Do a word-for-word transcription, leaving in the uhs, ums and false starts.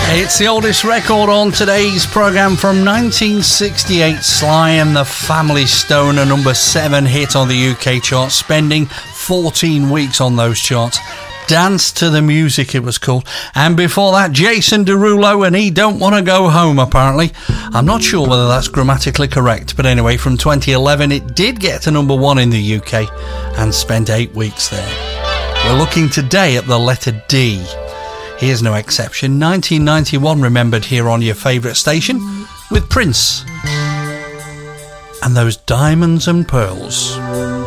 It's the oldest record on today's programme from nineteen sixty-eight. Sly and the Family Stone, a number seven hit on the U K charts, spending fourteen weeks on those charts. Dance to the Music it was called. And before that, Jason Derulo and He Don't Want to Go Home, apparently. I'm not sure whether that's grammatically correct, but anyway, from twenty eleven it did get to number one in the U K and spent eight weeks there. We're looking today at the letter D. Here's no exception. nineteen ninety-one remembered here on your favourite station with Prince and those Diamonds and Pearls.